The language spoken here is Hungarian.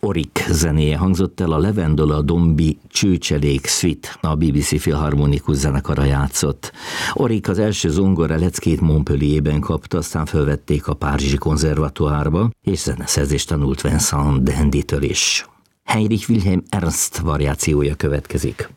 Orik zenéje hangzott el, a Levendola Dombi Csőcselék Suite, a BBC Filharmonikus zenekara játszott. Orik az első zongora leckét Montpellierben kapta, aztán felvették a Párizsi konzervatoárba, és zeneszerzést tanult Vincent d'Indytől is. Heinrich Wilhelm Ernst variációja következik.